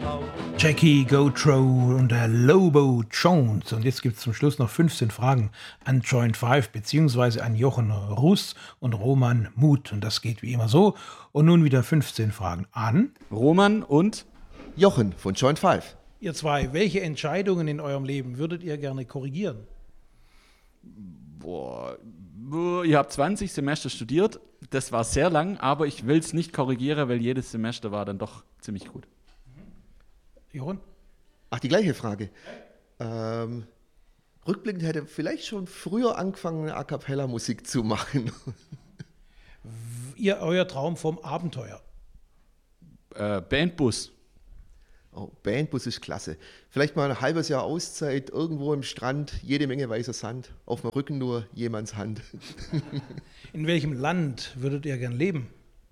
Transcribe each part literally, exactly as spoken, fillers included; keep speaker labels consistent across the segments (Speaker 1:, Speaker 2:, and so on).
Speaker 1: Jackie Gautreaux und der Lobo Jones. Und jetzt gibt es zum Schluss noch fünfzehn Fragen an Joint Five beziehungsweise an Jochen Russ und Roman Muth. Und das geht wie immer so. Und nun wieder fünfzehn Fragen an
Speaker 2: Roman und
Speaker 3: Jochen von Joint Five.
Speaker 1: Ihr zwei, welche Entscheidungen in eurem Leben würdet ihr gerne korrigieren?
Speaker 2: Boah, ihr habt zwanzig Semester studiert. Das war sehr lang, aber ich will es nicht korrigieren, weil jedes Semester war dann doch ziemlich gut.
Speaker 1: Jochen?
Speaker 3: Ach, die gleiche Frage. Ähm, rückblickend hätte vielleicht schon früher angefangen, A Cappella Musik zu machen.
Speaker 1: Ihr, euer Traum vom Abenteuer?
Speaker 2: Äh, Bandbus.
Speaker 3: Oh, Bandbus ist klasse. Vielleicht mal ein halbes Jahr Auszeit, irgendwo im Strand, jede Menge weißer Sand, auf dem Rücken nur jemands Hand.
Speaker 1: In welchem Land würdet ihr gern leben?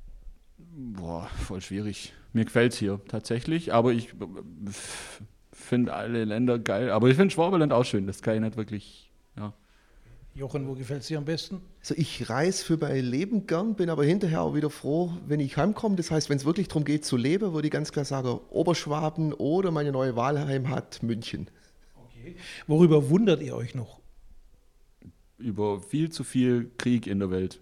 Speaker 2: Boah, voll schwierig. Mir gefällt es hier tatsächlich, aber ich finde alle Länder geil. Aber ich finde Schwabenland auch schön, das kann ich nicht wirklich, ja.
Speaker 1: Jochen, wo gefällt es dir am besten?
Speaker 3: Also ich reise für mein Leben gern, bin aber hinterher auch wieder froh, wenn ich heimkomme. Das heißt, wenn es wirklich darum geht zu leben, würde ich ganz klar sagen, Oberschwaben oder meine neue Wahlheimat München.
Speaker 1: Okay. Worüber wundert ihr euch noch?
Speaker 2: Über viel zu viel Krieg in der Welt.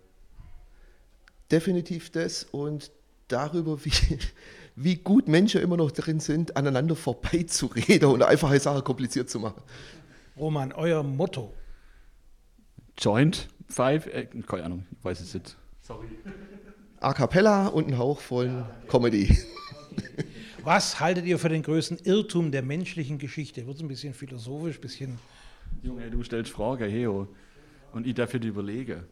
Speaker 3: Definitiv das und darüber, wie, wie gut Menschen immer noch drin sind, aneinander vorbeizureden und einfache Sachen kompliziert zu machen.
Speaker 1: Roman, euer Motto?
Speaker 2: Joint Five? Äh, keine Ahnung, ich weiß es nicht. Sorry.
Speaker 3: A Cappella und einen Hauch von Comedy.
Speaker 1: Okay. Was haltet ihr für den größten Irrtum der menschlichen Geschichte? Wird es ein bisschen philosophisch, ein bisschen...
Speaker 2: Junge, du stellst Fragen, Heo. Und ich dafür überlege.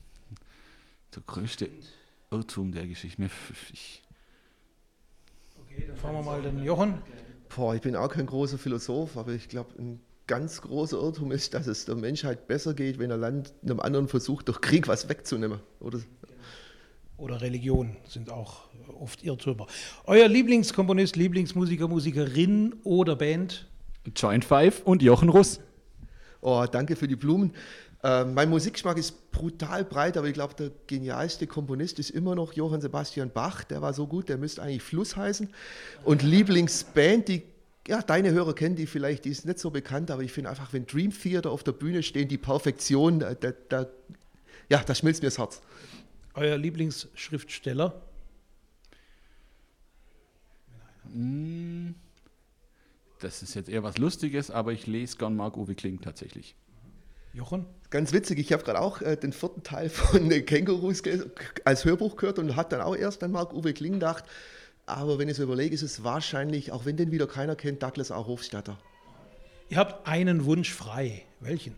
Speaker 2: Der größte Irrtum der Geschichte. Mir, ich
Speaker 1: okay, dann fragen wir mal den Jochen.
Speaker 3: Boah, ich bin auch kein großer Philosoph, aber ich glaube, ein ganz großer Irrtum ist, dass es der Menschheit besser geht, wenn ein Land einem anderen versucht, durch Krieg was wegzunehmen. Oder,
Speaker 1: Oder Religion sind auch oft Irrtümer. Euer Lieblingskomponist, Lieblingsmusiker, Musikerin oder Band?
Speaker 2: Joint Five und Jochen Russ.
Speaker 3: Oh, danke für die Blumen. Äh, mein Musikgeschmack ist brutal breit, aber ich glaube, der genialste Komponist ist immer noch Johann Sebastian Bach. Der war so gut, der müsste eigentlich Fluss heißen. Und Lieblingsband, die ja, deine Hörer kennen die vielleicht, die ist nicht so bekannt, aber ich finde einfach, wenn Dream Theater auf der Bühne stehen, die Perfektion, da, da, da, ja, da schmilzt mir das Herz.
Speaker 1: Euer Lieblingsschriftsteller?
Speaker 2: Das ist jetzt eher was Lustiges, aber ich lese gern Marc-Uwe Kling tatsächlich.
Speaker 1: Jochen?
Speaker 3: Ganz witzig, ich habe gerade auch äh, den vierten Teil von den Kängurus als Hörbuch gehört und hat dann auch erst an Marc-Uwe Kling gedacht. Aber wenn ich so überlege, ist es wahrscheinlich, auch wenn den wieder keiner kennt, Douglas A. Hofstadter.
Speaker 1: Ihr habt einen Wunsch frei. Welchen?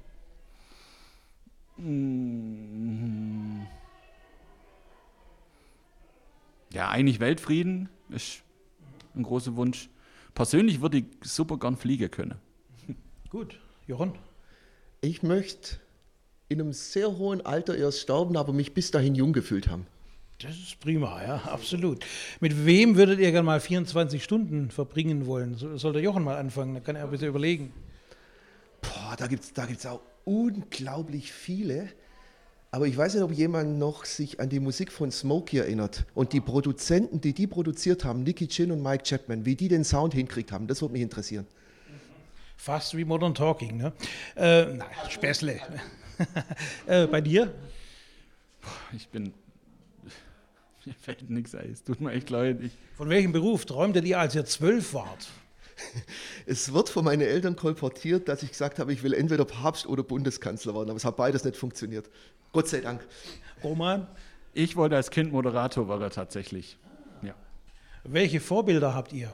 Speaker 2: Ja, eigentlich Weltfrieden ist ein großer Wunsch. Persönlich würde ich super gern fliegen können.
Speaker 1: Gut. Jochen?
Speaker 3: Ich möchte in einem sehr hohen Alter erst sterben, aber mich bis dahin jung gefühlt haben.
Speaker 1: Das ist prima, ja, absolut. Mit wem würdet ihr gerne mal vierundzwanzig Stunden verbringen wollen? So, soll der Jochen mal anfangen, dann kann er ein bisschen überlegen.
Speaker 3: Boah, da gibt es da gibt's auch unglaublich viele. Aber ich weiß nicht, ob jemand noch sich an die Musik von Smokey erinnert. Und die Produzenten, die die produziert haben, Nicky Chin und Mike Chapman, wie die den Sound hinkriegt haben, das würde mich interessieren.
Speaker 1: Fast wie Modern Talking, ne? Äh, nein, Späßle. äh, bei dir?
Speaker 2: Ich bin... Mir fällt nichts ein, es tut mir echt leid. Ich
Speaker 1: Von welchem Beruf träumtet ihr, als ihr zwölf wart?
Speaker 3: Es wird von meinen Eltern kolportiert, dass ich gesagt habe, ich will entweder Papst oder Bundeskanzler werden, aber es hat beides nicht funktioniert. Gott sei Dank.
Speaker 1: Roman?
Speaker 2: Ich wollte als Kind Moderator werden tatsächlich. Ja.
Speaker 1: Welche Vorbilder habt ihr?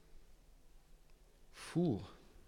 Speaker 3: Puh.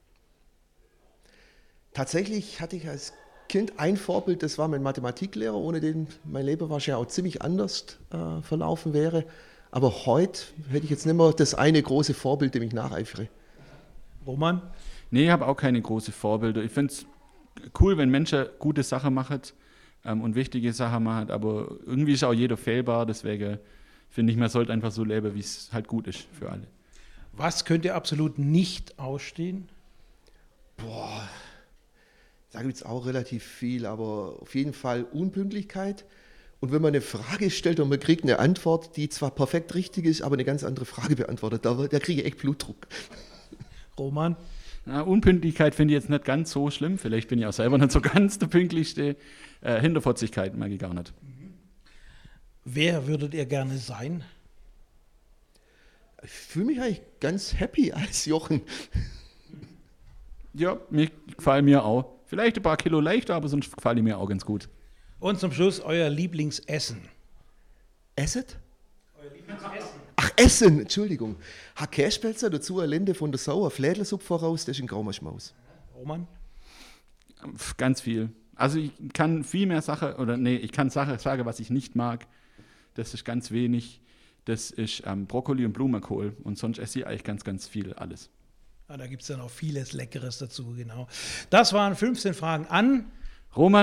Speaker 3: Tatsächlich hatte ich als Kind ein Vorbild, das war mein Mathematiklehrer, ohne den mein Leben wahrscheinlich auch ziemlich anders äh, verlaufen wäre. Aber heute hätte ich jetzt nicht mehr das eine große Vorbild, dem ich nacheifere.
Speaker 1: Roman?
Speaker 2: Nee, ich habe auch keine großen Vorbilder. Ich finde es cool, wenn Menschen gute Sachen machen ähm, und wichtige Sachen machen, aber irgendwie ist auch jeder fehlbar, deswegen finde ich, man sollte einfach so leben, wie es halt gut ist für alle.
Speaker 1: Was könnt ihr absolut nicht ausstehen?
Speaker 3: Boah, da gibt es auch relativ viel, aber auf jeden Fall Unpünktlichkeit Und wenn man eine Frage stellt und man kriegt eine Antwort, die zwar perfekt richtig ist, aber eine ganz andere Frage beantwortet, da, da kriege ich echt Blutdruck.
Speaker 1: Roman?
Speaker 2: Ja, Unpünktlichkeit finde ich jetzt nicht ganz so schlimm. Vielleicht bin ich auch selber nicht so ganz der Pünktlichste. Äh, Hinterfotzigkeit mag ich gar nicht.
Speaker 1: Wer würdet ihr gerne sein?
Speaker 3: Ich fühle mich eigentlich ganz happy als Jochen.
Speaker 2: Ja, mir gefallen mir auch. Vielleicht ein paar Kilo leichter, aber sonst gefallen die mir auch ganz gut.
Speaker 1: Und zum Schluss euer Lieblingsessen.
Speaker 3: Esset? Euer Lieblingsessen? Ach, Essen, Entschuldigung. Käsespelzer, dazu eine Linde von der Sauer, Flädlersuppe voraus, das ist ein grauer Schmaus.
Speaker 1: Roman?
Speaker 2: Ganz viel. Also ich kann viel mehr Sachen, oder nee, ich kann Sachen sagen, was ich nicht mag. Das ist ganz wenig. Das ist ähm, Brokkoli und Blumenkohl. Und sonst esse ich eigentlich ganz, ganz viel alles.
Speaker 1: Ja, da gibt es dann auch vieles Leckeres dazu, genau. Das waren fünfzehn Fragen an
Speaker 2: Roman